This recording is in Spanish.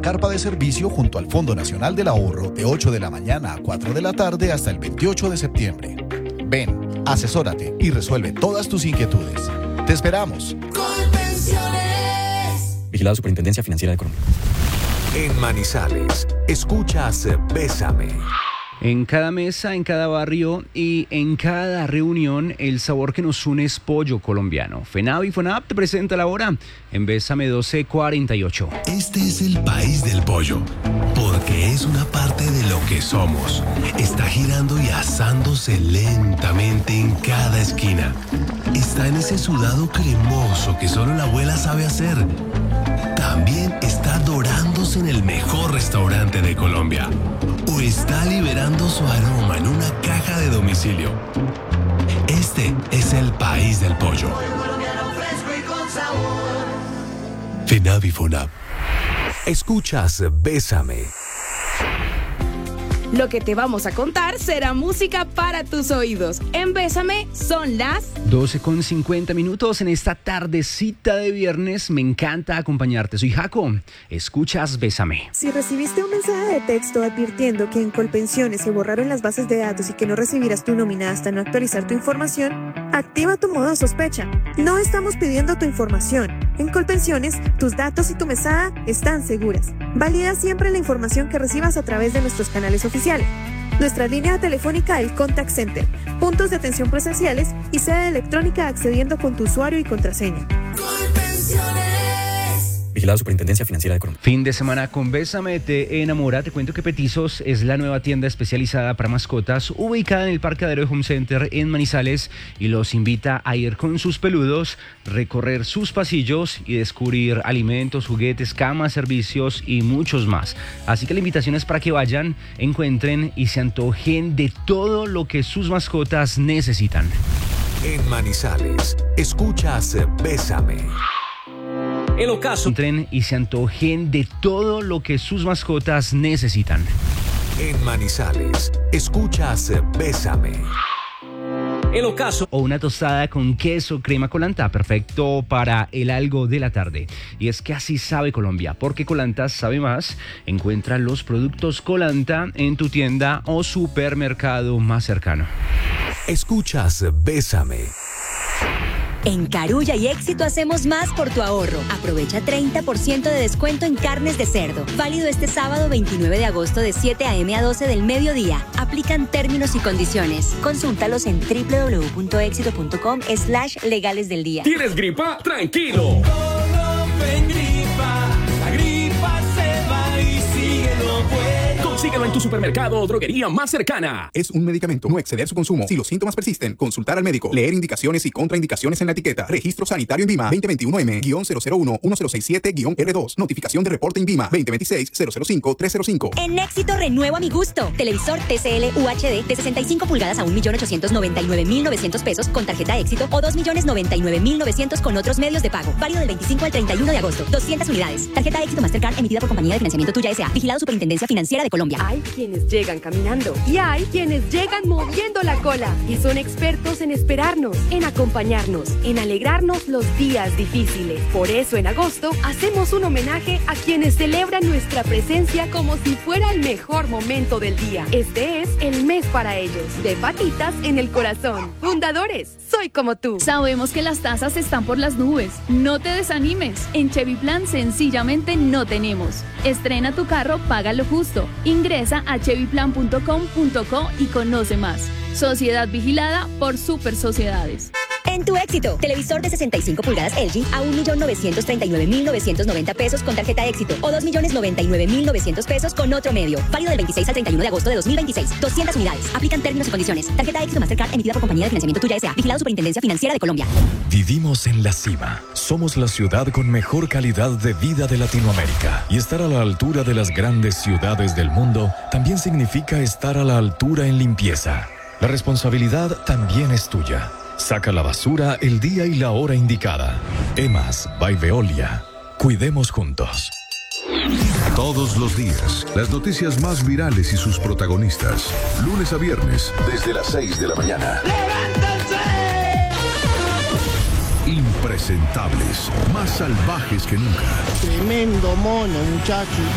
carpa de servicio junto al Fondo Nacional del Ahorro de 8 de la mañana a 4 de la tarde hasta el 28 de septiembre. Ven, asesórate y resuelve todas tus inquietudes. ¡Te esperamos! Colpensiones. Vigilado Superintendencia Financiera de Colombia. En Manizales, escuchas Bésame. En cada mesa, en cada barrio y en cada reunión, el sabor que nos une es pollo colombiano. FENAV y FONAP te presenta la hora en Bésame 1248. Este es el país del pollo, porque es una parte de lo que somos. Está girando y asándose lentamente en cada esquina. Está en ese sudado cremoso que solo la abuela sabe hacer. También está dorándose en el mejor restaurante de Colombia. O está liberando su aroma en una caja de domicilio. Este es el país del pollo. FENAV y FONAP. Escuchas Bésame. Lo que te vamos a contar será música para tus oídos. En Bésame son las 12:50 en esta tardecita de viernes. Me encanta acompañarte. Soy Jaco. Escuchas Bésame. Si recibiste un mensaje de texto advirtiendo que en Colpensiones se borraron las bases de datos y que no recibirás tu nómina hasta no actualizar tu información, activa tu modo sospecha. No estamos pidiendo tu información. En Colpensiones, tus datos y tu mesada están seguras. Valida siempre la información que recibas a través de nuestros canales oficiales. Nuestra línea telefónica, el Contact Center, puntos de atención presenciales y sede electrónica accediendo con tu usuario y contraseña. Vigilado Superintendencia Financiera de Colombia. Fin de semana con Bésame te enamora. Te cuento que Petizos es la nueva tienda especializada para mascotas ubicada en el Parqueadero de Home Center en Manizales y los invita a ir con sus peludos, recorrer sus pasillos y descubrir alimentos, juguetes, camas, servicios y muchos más. Así que la invitación es para que vayan, encuentren y se antojen de todo lo que sus mascotas necesitan. En Manizales, escuchas Bésame. El ocaso. Entren y se antojen de todo lo que sus mascotas necesitan. En Manizales, escuchas Bésame. El ocaso. O una tostada con queso, crema Colanta, perfecto para el algo de la tarde. Y es que así sabe Colombia, porque Colanta sabe más. Encuentra los productos Colanta en tu tienda o supermercado más cercano. Escuchas Bésame. En Carulla y Éxito hacemos más por tu ahorro. Aprovecha 30% de descuento en carnes de cerdo. Válido este sábado 29 de agosto de 7 a.m. a 12 del mediodía. Aplican términos y condiciones. Consúltalos en www.éxito.com/legales del día. ¿Tienes gripa? ¡Tranquilo! La gripa se va y síguelo pues. Consíguelo en tu supermercado o droguería más cercana. Es un medicamento. No exceder su consumo. Si los síntomas persisten, consultar al médico. Leer indicaciones y contraindicaciones en la etiqueta. Registro sanitario en INVIMA 2021M-001-1067-R2. Notificación de reporte INVIMA 2026-005-305. En Éxito renuevo a mi gusto. Televisor TCL UHD de 65 pulgadas a 1.899.900 pesos con tarjeta Éxito o 2.099.900 con otros medios de pago. Válido del 25 al 31 de agosto. 200 unidades. Tarjeta Éxito Mastercard emitida por Compañía de Financiamiento Tuya S.A. Vigilado Superintendencia Financiera de Colombia. Hay quienes llegan caminando y hay quienes llegan moviendo la cola y son expertos en esperarnos, en acompañarnos, en alegrarnos los días difíciles. Por eso en agosto hacemos un homenaje a quienes celebran nuestra presencia como si fuera el mejor momento del día. Este es el mes para ellos. De patitas en el corazón. Fundadores, soy como tú. Sabemos que las tasas están por las nubes. No te desanimes. En Chevy Plan sencillamente no tenemos. Estrena tu carro, paga lo justo. Ingresa a chevyplan.com.co y conoce más. Sociedad vigilada por Super Sociedades. En tu Éxito, televisor de 65 pulgadas LG a 1.939.990 pesos con tarjeta Éxito o 2.099.900 pesos con otro medio. Válido del 26 al 31 de agosto de 2026. 200 unidades. Aplican términos y condiciones. Tarjeta Éxito Mastercard emitida por Compañía de Financiamiento Tuya S.A. Vigilado Superintendencia Financiera de Colombia. Vivimos en la cima. Somos la ciudad con mejor calidad de vida de Latinoamérica. Y estar a la altura de las grandes ciudades del mundo también significa estar a la altura en limpieza. La responsabilidad también es tuya. Saca la basura el día y la hora indicada. EMAS by Veolia. Cuidemos juntos. Todos los días, las noticias más virales y sus protagonistas. Lunes a viernes, desde las 6 de la mañana. ¡Levántense! Impresentables, más salvajes que nunca. Tremendo mono, muchacho.